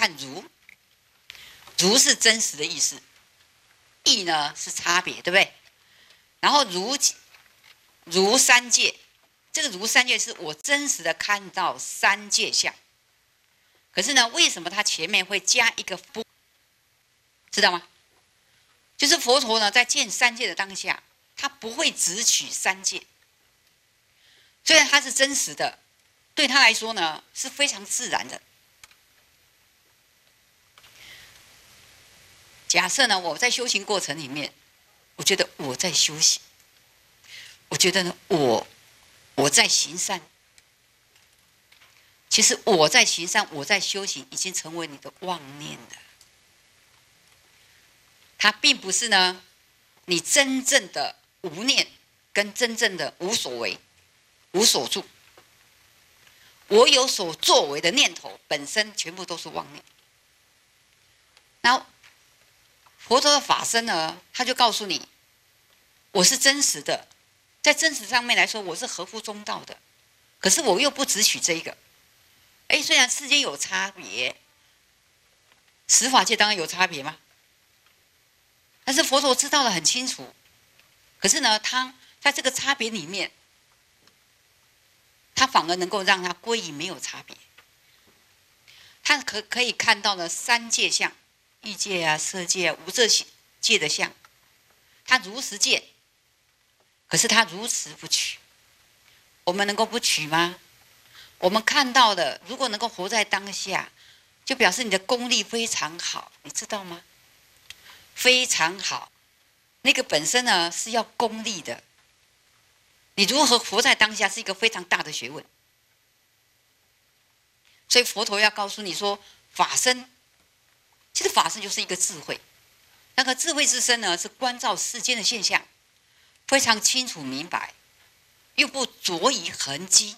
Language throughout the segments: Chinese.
看如，如是真实的意思，异呢是差别，对不对？然后如三界，这个如三界是我真实的看到三界相。可是呢，为什么它前面会加一个不？知道吗？就是佛陀呢，在见三界的当下，他不会只取三界。虽然它是真实的，对他来说呢是非常自然的。假设呢，我在修行过程里面，我觉得我在修行，我觉得呢，我在行善。其实我在行善，我在修行，已经成为你的妄念了。它并不是呢，你真正的无念跟真正的无所为、无所住。我有所作为的念头本身全部都是妄念。然后佛陀的法身呢，他就告诉你，我是真实的，在真实上面来说，我是合乎中道的。可是我又不只取这一个。虽然世间有差别，十法界当然有差别嘛，但是佛陀知道得很清楚。可是呢，他在这个差别里面，他反而能够让他归于没有差别。他可以看到呢三界相，欲界啊、色界啊、无色界的相，他如实见，可是他如实不取。我们能够不取吗？我们看到的，如果能够活在当下，就表示你的功力非常好，你知道吗？非常好，那个本身呢是要功力的。你如何活在当下是一个非常大的学问。所以佛陀要告诉你说，法身，其实法身就是一个智慧。那个智慧之身呢，是关照世间的现象，非常清楚明白，又不着于痕迹。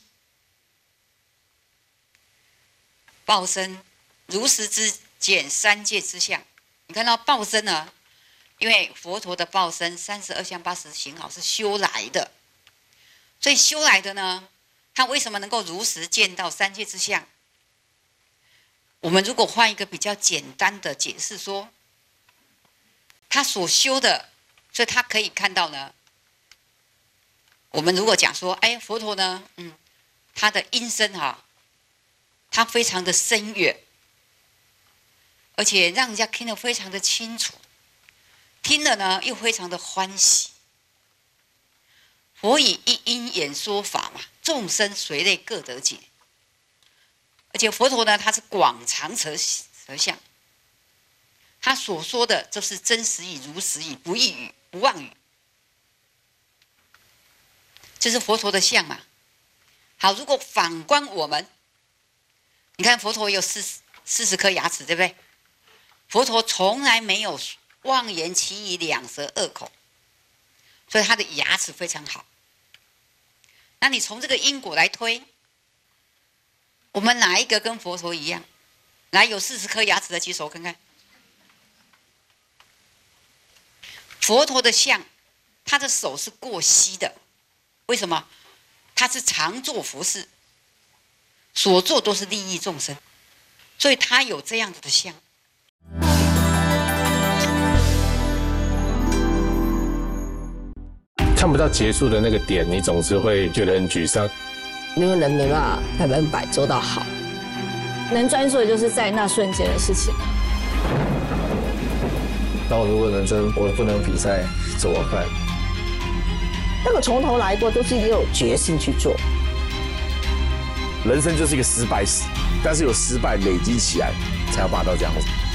报身如实之见三界之相。你看到报身呢，因为佛陀的报身32相80行好是修来的，所以修来的呢，他为什么能够如实见到三界之相？我们如果换一个比较简单的解释说，他所修的，所以他可以看到呢。我们如果讲说，佛陀呢，他的音声他非常的深远，而且让人家听得非常的清楚，听了呢又非常的欢喜。佛以一因演说法嘛，众生随类各得解。而且佛陀呢，他是广长舌相，他所说的就是真实语、如实语、不异语、不妄语，这是佛陀的相嘛。好，如果反观我们，你看佛陀有40颗牙齿，对不对？佛陀从来没有妄言其语、两舌恶口，所以他的牙齿非常好。那你从这个因果来推，我们哪一个跟佛陀一样？来，有40颗牙齿的举手看看。佛陀的像，他的手是过膝的，为什么？他是常做佛事，所做都是利益众生，所以他有这样子的像。 看不到结束的那个点，你总是会觉得很沮丧。 因为人没办法100%做到好， 能专注的就是在那瞬间的事情。 那我如果人生我不能比赛，怎么办？ 那个从头来过，都是你有决心去做。 人生就是一个失败史，但是有失败累积起来，才有办法到这样子。